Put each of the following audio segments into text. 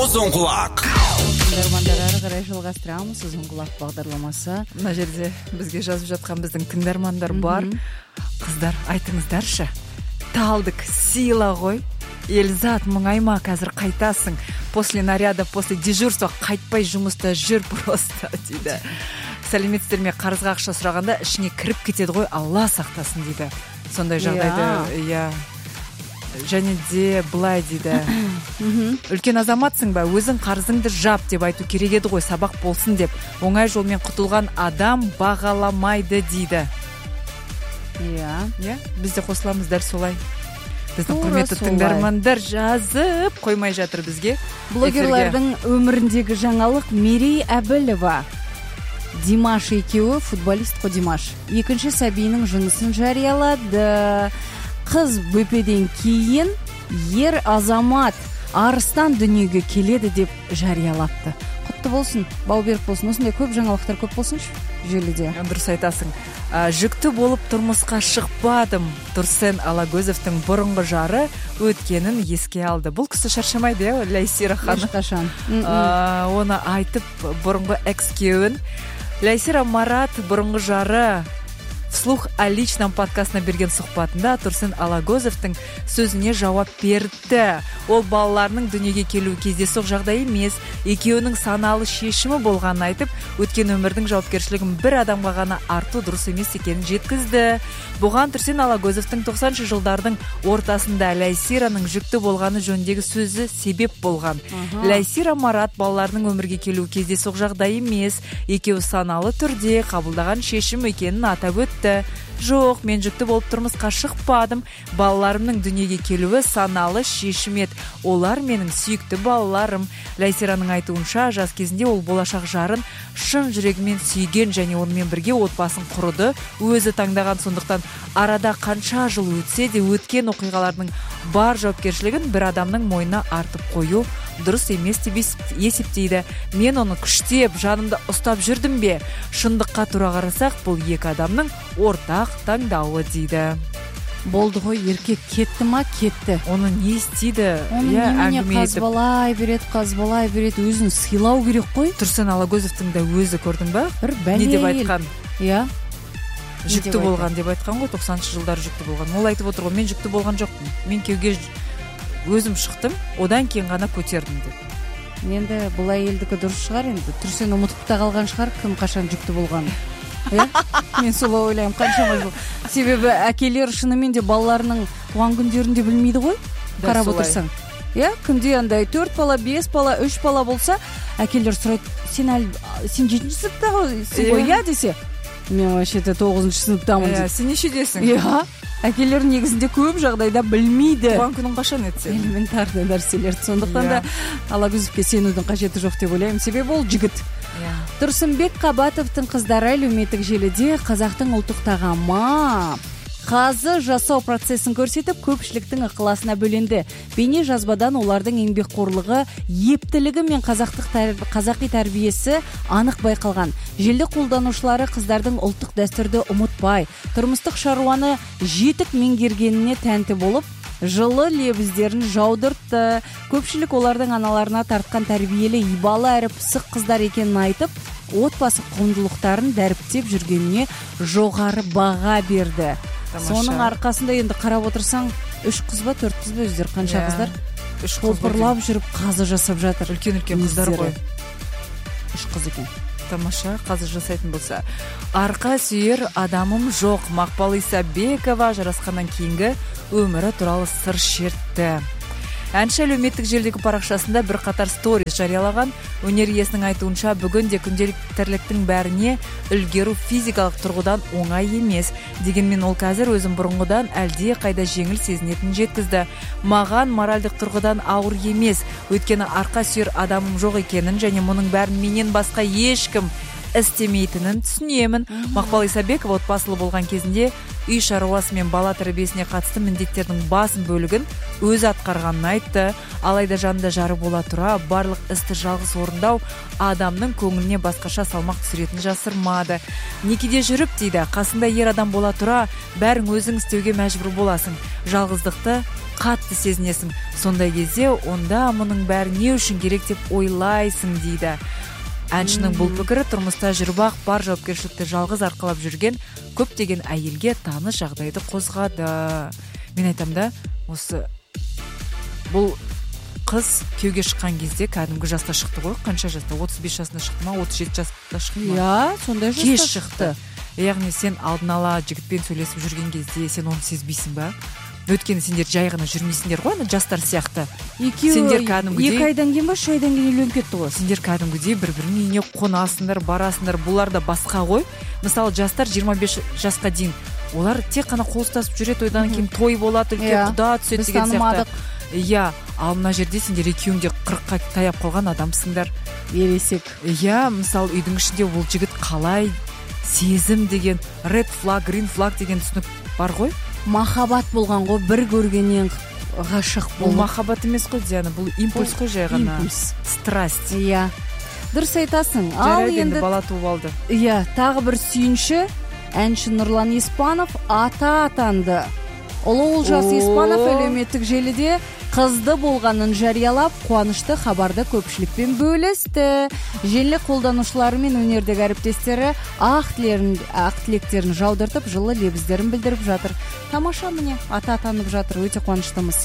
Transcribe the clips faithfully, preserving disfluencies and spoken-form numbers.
Uzun құлақ. Тыңдармандар, ары қарай жалғастырамыз. Uzun құлақ бағдарламасы. Мына жерде бізге жазып жатқан біздің тыңдармандар бар. Қыздар, айтыңыздаршы. Талдық сила ғой. Елзат, мұңайма, қазір қайтасың. После наряда, после дежурства қайтпай жұмыста жүр просто дейді. Сәлеметсіздер ме, қарызға ақша сұрағанда ішіне кіріп кетеді ғой, Алла сақтасын дейді. Сондай жағдайды, иә. Және де былай дейді. Үлкен азаматсың ба, өзің қарызыңды жап деп айту керек еді ғой, сабақ болсын деп. Оңай жолмен құтылған адам бағаламайды дейді. Иә. Иә, біз де қосыламыз дәл солай. Біздің құрметті тыңдармандар жазып қоймай жатыр бізге. Блогерлардың өміріндегі жаңалық Мерей Әбілова. Димаш екеуі, футболист қой Димаш. Екінші сәбиінің жынысын жариялады. Қыз бөпеден кейін ер азамат арыстан дүниеге келеді деп жариялапты. Құтты болсын, бау берік болсын. Осындай көп жаңалықтар көп болсыншы желіде. Дұрыс айтасың. Жүкті болып тұрмысқа шықпадым. Тұрсен Алагөзовтың бұрынғы жары өткенін еске алды. Бұл кісі шаршамайды, иә, Ләйсира ханым. Ешқашан. Оны айтып, бұрынғы экс-күйеуін. Ләйсира Марат бұрынғы жары Вслух о личном подкастына берген сұхбатында Тұрсен Алагөзовтың сөзіне жауап берді. Ол балаларының дүниеге келуі кездейсоқ жағдай емес, екеуінің саналы шешімі болғанын айтып, өткен өмірдің жауапкершілігін бір адамға ғана арту дұрыс емес екенін жеткізді. Бұған Тұрсен Алагөзовтың тоқсаныншы жылдардың ортасында Ләйсираның жүкті болғаны жөніндегі сөзі себеп болған. Ләйсира Марат балаларының өмірге келуі кездейсоқ жағдай емес, екеуі саналы түрде қабылдаған шешім екенін атап өтті. Жоқ, мен жүкті болып тұрмысқа шықпадым. Балаларымның дүниеге келуі саналы шешім еді. Олар менің сүйікті балаларым. Ләйсираның айтуынша, жас кезінде ол болашақ жарын шын жүрегімен сүйген және онымен бірге отбасын құрды. Өзі таңдаған, сондықтан арада қанша жыл өтсе де өткен оқиғалардың бар жауапкершілігін бір адамның мойнына артып қою дұрыс емес деп есептейді. Мен оны күштеп, жанымда ұстап жүрдім бе? Шындыққа тура қарасақ, бұл екі адамның ортақ таңдауы дейді. Болды ғой, еркек кетті ма? Кетті. Оны не істейді? Оны немене қазбалай береді, қазбалай береді, өзін сыйлау керек қой. Тұрсен Алагөзовтың да өзі көрдің ба? Бір бәле. Не деп айтқан? Иә. Жүкті болған деп айтқан ғой, тоқсаныншы жылдар жүкті болған. Ол айтып отыр ғой, мен жүкті болған жоқпын. Мен күйеуге өзім шықтым, одан кейін ғана көтердім деп. Енді бұл әйелдікі дұрыс шығар, енді Тұрсен ұмытып та қалған шығар, кім қашан жүкті болған. Иә? Мен солай ойлаймын, қаншама жыл. Себебі әкелер шынымен де балаларының туған күндерінде білмейді ғой, қарап отырсаң. Иә, күнде андай төрт бала, бес бала, үш бала болса, әкелер сұрайды, сен әлі сен жетінші сыныптасың ғой, иә десе. Мен вообще тоғызыншы сыныптамын дейді. Сен нешедесің? Иә. Әкелер негізінде көп жағдайда білмейді. Туған күнің қашан етсен? Элементарный нәрселерді. Сондықтан да Алагөзовке сенудің қажеті жоқ деп ойлаймын. Себебі ол жігіт. Тұрсынбек Қабатовтың қыздары әлеуметтік желіде қазақтың ұлттық тағамы қазы жасау процесін көрсетіп, көпшіліктің ықыласына бөленді. Бейне жазбадан олардың еңбекқорлығы, ептілігі мен қазақи тәрбиесі анық байқалған. Желі қолданушылары қыздардың ұлттық дәстүрді ұмытпай, тұрмыстық шаруаны жетік меңгергеніне тәнті болып, жылы лебіздерін жаудыртты. Көпшілік олардың аналарына тартқан тәрбиелі, ибалы әрі пысық қыздар екенін айтып, отбасы құндылықтарын дәріптеп жүргеніне жоғары баға берді. Соның арқасында енді қарап отырсаң, үш қыз ба, төрт қыз ба, өздер қанша қыздар? Үш қопырлап жүріп қазы жасап жатыр. Үлкен-үлкен қыздар ғой. Үш қыз екен. Тамаша, қазы жасайтын болса. Арқа сүйер адамым жоқ. Мақпал Исабекова жарасқаннан кейінгі өмірі туралы сыр шертті. Әнші әлеуметтік желідегі парақшасында бір қатар сторис жариялаған. Өнер иесінің айтуынша, бүгін де күнделікті тірліктің бәріне үлгеру физикалық тұрғыдан оңай емес. Дегенмен ол қазір өзін бұрынғыдан әлде қайда жеңіл сезінетін жеткізді. Маған моральдық тұрғыдан ауыр емес, өйткені арқа сүйер адамым жоқ екенін және мұның бәрін менен басқа ешкім істемейтінін түсінемін. Мақпал Исабекова отбасылы болған кезінде үй шаруасы мен бала тәрбиесіне қатысты міндеттердің басым бөлігін өзі атқарғанын айтты. Алайда жанында жары бола тұра барлық істі жалғыз орындау адамның көңіліне басқаша салмақ түсіретінін жасырмады. Некеде жүріп дейді, қасында ер адам бола тұра бәрің өзің істеуге мәжбүр боласың. Жалғыздықты қатты сезінесің. Сондай кезде онда мұның бәрі не үшін керек деп ойлайсың дейді. Әншінің бұл пікірі тұрмыста жүріп-ақ бар жауапкершілікті жалғыз арқалап жүрген көптеген әйелге таныс жағдайды қозғады. Мен айтам да, осы бұл қыз күйеуге шыққан кезде кәдімгі жаста шықты ғой. Қанша жаста? отыз бес жасында шықты ма? отыз жеті жаста шықты ма? Иә, сондай жаста кеш шықты. Яғни сен алдын ала жігітпен сөйлесіп жүрген кезде сен оны сезбейсің ба? Өйткені сендер жай ғана жүрмейсіңдер ғой, жастар сияқты. Сендер кәдімгідей екі айдан кейін ба, үш айдан кейін үйленіп кетті ғой. Сендер кәдімгідей бір-бірінің үйіне қонасыңдар, барасыңдар. Бұлар да басқа ғой. Мысалы, жастар жиырма бес жасқа дейін олар тек қана қол ұстасып жүреді, одан кейін той болады, үлкен құда түседі деген сияқты. Иә, ал мына жерде сендер екеуің де қырыққа таяп қалған адамсыңдар. Ересек. Иә, мысалы, үйдің ішінде ол жігіт қалай сезім деген red flag, green flag деген түсінік бар ғой. Махаббат болған ғой, бір көргеннен ғашық бол. Бұл махаббат емес қой, Диана, бұл импульс қой, жай ғана. Импульс. Страсть. Иә. Дұрыс айтасың. Ал енді бала туып алды. Иә, тағы бір сүйінші, әнші Нұрлан Испанов ата атанды. Ұлы Олжас Испанов әлеуметтік желіде қызды болғанын жариялап, қуанышты хабарды көпшілікпен бөлісті. Желі қолданушылары мен өнердегі әріптестері ақ тілектерін жаудыртып, жылы лебіздерін білдіріп жатыр. Тамаша, міне, ата атанып жатыр, өте қуаныштымыз.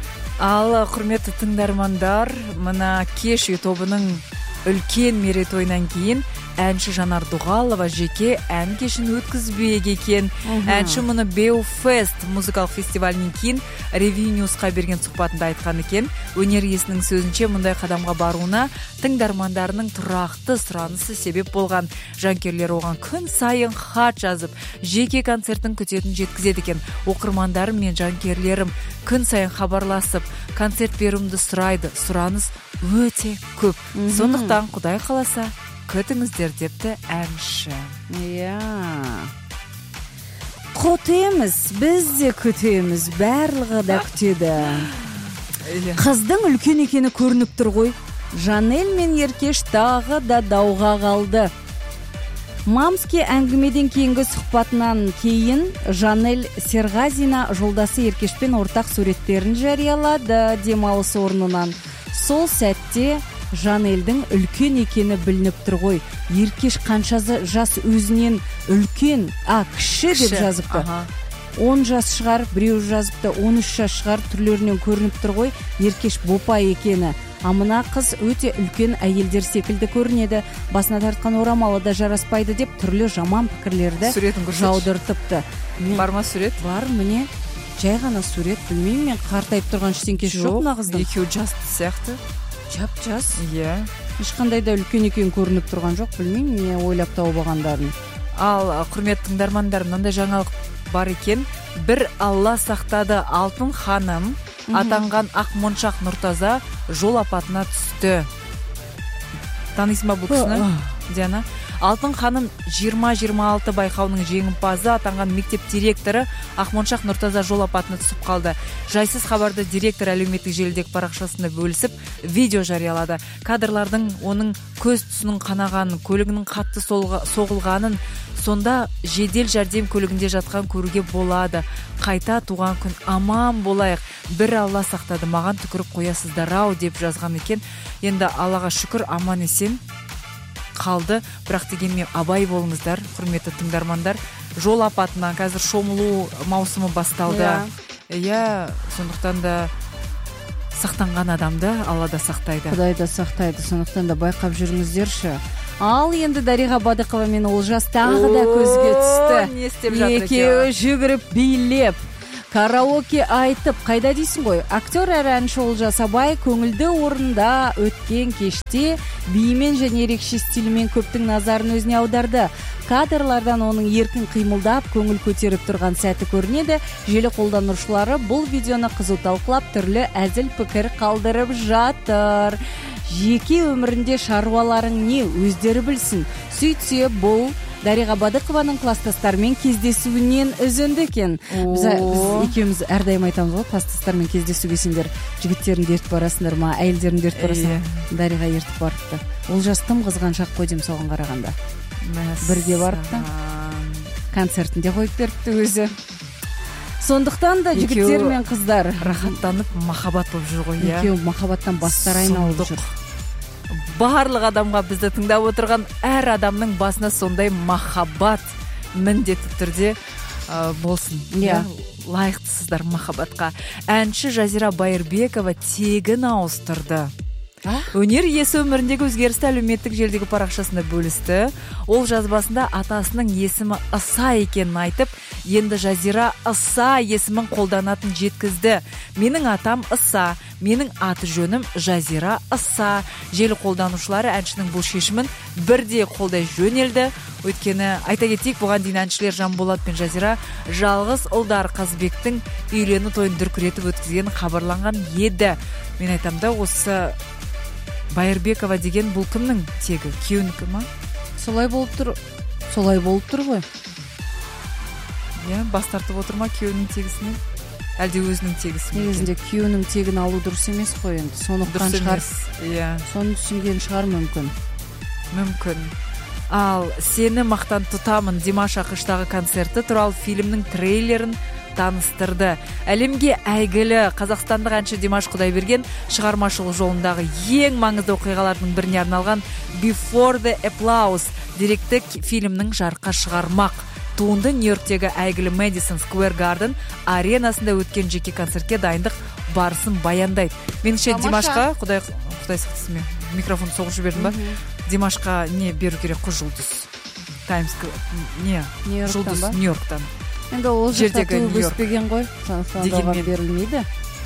Ал құрметті тыңдармандар, мына кеш тобының үлкен мерейтойынан кейін әнші Жанар Дұғалова жеке ән кешін өткізбек екен. Әнші мұны Беуфест музыкалық фестивалінен кейін Ревиньюсқа берген сұхбатында айтқан екен. Өнер иесінің сөзінше мұндай қадамға баруына тыңдармандарының тұрақты сұранысы себеп болған. Жанкүйерлер оған күн сайын хат жазып, жеке концертін күтетін жеткізеді екен. Оқырмандарым мен жанкүйерлерім күн сайын хабарласып, концерт беруімді сұрайды. Сұраныс өте көп. Сондықтан Құдай қаласа күтіңіздер депті әнші. Иә. Күтеміз, біз де күтеміз, барлығы да күтеді. Қыздың үлкен екені көрініп тұр ғой. Жанель мен Еркеш тағы да дауға қалды. Мамске әңгімеден кейінгі сұхбатынан кейін Жанель Серғазина жолдасы Еркешпен ортақ суреттерін жариялады демалыс орнынан. Сол сәтте Жанельдің үлкен екені білініп тұр ғой. Еркеш қаншасы жас өзінен үлкен, а, кіші деп жазыпты. он жас шығар, біреу жазыпты, он үш жас шығар, түрлерінен көрініп тұр ғой. Еркеш бопай екені. А мына қыз өте үлкен әйелдер секілді көрінеді. Басына тартқан орамалы да жараспайды деп түрлі жаман пікірлерді жаудыртыпты. Бар ма сурет? Бар, міне. Жай ғана сурет, білмеймін, мен қартайып тұрған ештеңкесі жоқ мына қыздың. Екеуі жас сияқты. Жап-жас. Иә. Ешқандай да үлкен екен көрініп тұрған жоқ, білмеймін, не ойлап тауып алғандарын. Ал құрметті тыңдармандар, мынандай жаңалық бар екен. Бір Алла сақтады алтын ханым атанған Ақмоншақ Нұртаза жол апатына түсті. Танисың ба бұл кісіні, Диана? Алтын ханым жиырма жиырма алты байқауының жеңімпазы атанған мектеп директоры Ақмоншақ Нұртаза жол апатына түсіп қалды. Жайсыз хабарды директор әлеуметтік желідегі парақшасында бөлісіп, видео жариялады. Кадрлардың оның көз түсінің қанағанын, көлігінің қатты соғылғанын, сонда жедел жәрдем көлігінде жатқан көруге болады. Қайта туған күн аман болайық. Бір Алла сақтады, маған түкіріп қоясыздар-ау деп жазған екен. Енді Аллаға шүкір аман есен қалды, бірақ дегенмен абай болыңыздар, құрметті тыңдармандар. Жол апатынан қазір шомылу маусымы басталды. Иә, сондықтан да сақтанған адамды Алла да сақтайды. Құдай да сақтайды, сондықтан да байқап жүріңіздерші. Ал енді Дариға Бадықова мен Олжас тағы да көзге түсті. Не істеп жатыр екен? Екеуі жүгіріп билеп, караоке айтып, қайда дейсің ғой? Актер әрі әнші Олжас Абай көңілді орында өткен кеште биімен және ерекше стилімен көптің назарын өзіне аударды. Кадрлардан оның еркін қимылдап, көңіл көтеріп тұрған сәті көрінеді. Желі қолданушылары бұл видеоны қызу талқылап, түрлі әзіл пікір қалдырып жатыр. жеке өмірінде шаруаларың не өздері білсін. Сөйтсе бұл Дариға Бадықованың класстастарымен кездесуінен үзінді екен. Біз екеуміз әрдайым айтамыз ғой, класстастармен кездесуге сендер жігіттеріңді ертіп барасыңдар ма, әйелдеріңді ертіп барасың. Дариға ертіп барыпты. Ол жас тым қызғаншақ қой деймін соған қарағанда. Бірге барыпты. Концертінде қойып беріпті өзі. Сондықтан да жігіттер мен қыздар рахаттанып махаббат болып жүр ғой. Екеуі махаббаттан бастары айналып жүр. Барлық адамға бізді тыңдап отырған әр адамның басына сондай махаббат міндетті түрде ә, болсын. Иә. Лайықтысыздар махаббатқа. Әнші Жазира Байырбекова тегін ауыстырды. Өнер иесі өміріндегі өзгерісті әлеуметтік желдегі парақшасында бөлісті. Ол жазбасында атасының есімі Ыса екенін айтып, енді Жазира Ыса есімін қолданатын жеткізді. Менің атам Ыса, менің аты жөнім Жазира Ыса. Желі қолданушылары әншінің бұл шешімін бірде қолдай жөнелді. Өйткені айта кетейік, бұған дейін әншілер Жанболат пен Жазира жалғыз ұлдар Қазбектің үйлену тойын дүркіретіп өткізген хабарланған еді. Мен айтамда, осы Байырбекова деген бұл кімнің тегі? Күйеуінікі ма? Солай болып тұр, солай болып тұр ғой. Иә, бас тартып отыр ма күйеуінің тегісіне? Әлде өзінің тегісі ме? Негізінде күйеуінің тегін алу дұрыс емес қой енді. Соны ұққан шығар. Иә. Соны түсінген шығар мүмкін. Мүмкін. Ал сені мақтан тұтамын Димаш Ақыштағы концерті туралы фильмнің трейлерін таныстырды. Әлемге әйгілі қазақстандық әнші Димаш Құдайберген шығармашылық жолындағы ең маңызды оқиғалардың біріне арналған Before the Applause деректі фильмнің жарыққа шығармақ. Туынды Нью-Йорктегі әйгілі Madison Square Garden аренасында өткен жеке концертке дайындық барысын баяндайды. Меніңше Димашқа, Құдай Құдай сақтасын, мен микрофон соғып жібердім ба? Димашқа не беру керек қой, жұлдыз. Таймс не? Жұлдыз Нью-Йорктан. Енді ол жақта туып өспеген ғой, сондықтан берілмейді.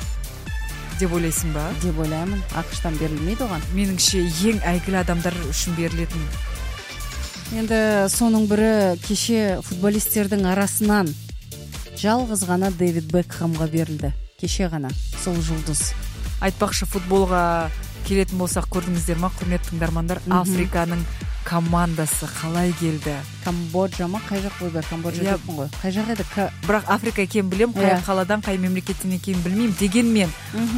Деп ойлайсың ба? Деп ойлаймын, ақштан берілмейді оған. Меніңше ең әйгілі адамдар үшін берілетін. Енді соның бірі кеше футболистердің арасынан жалғыз ғана Дэвид Бекхэмға берілді. Кеше ғана, сол жұлдыз. Айтпақшы, футболға келетін болсақ, көрдіңіздер ма, құрметті тыңдармандар, Африканың командасы қалай келді? Камбоджа ма? Қай жақ қойды? Камбоджа деппін ғой. Қай жақ еді? Бірақ Африка екенін білем, қай қаладан, қай мемлекеттен екенін білмеймін. Дегенмен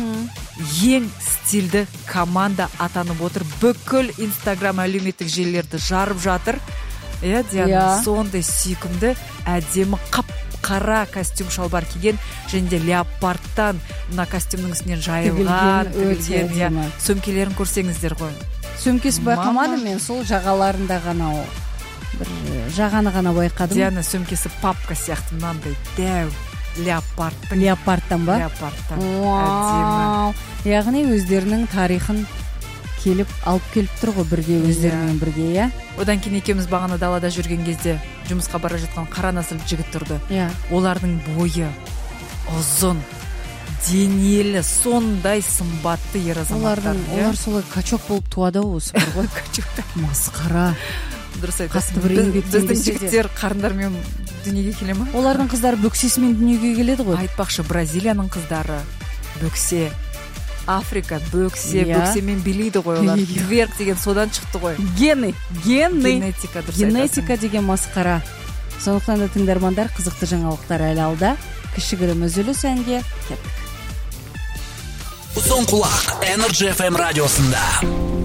ең стильді команда атанып отыр. Бүкіл Инстаграм әлеуметтік желілерді жарып жатыр. Иә, Диана, сондай сүйкімді, әдемі қап қара костюм шалбар киген, және де леопардтан мына костюмның үстінен жайылған, тігілген, сөмкелерін көрсеңіздер ғой. Сөмкесі байқамады, мен сол жағаларында ғана бір жағаны ғана байқадым. Диана, сөмкесі папка сияқты мынандай дәу леопард. Леопардтан ба? Леопардтан. Әдемі. Яғни өздерінің тарихын келіп алып келіп тұр ғой, бірге өздерімен бірге, иә. Одан кейін екеуміз бағана далада жүрген кезде жұмысқа бара жатқан қара нәсіл жігіт тұрды. Иә. Олардың бойы ұзын, денелі, сондай сымбатты ер азаматтар. Олар солай качок болып туады осы бір ғой. Качок. Масқара. Дұрыс айтасың. Біздің жігіттер қарындармен дүниеге келе ме? Олардың қыздары бөксесімен дүниеге келеді ғой. Айтпақшы, Бразилияның қыздары бөксе, Африка бөксе, бөксемен билейді ғой олар. Тверк деген содан шықты ғой. Гены, гены. Генетика, дұрыс айтасың. Генетика деген масқара. Сондықтан да тыңдармандар, қызықты жаңалықтар әлі алда. Кішігірім үзіліс әнге кеттік. Ұзын құлақ Energy эф эм радиосында.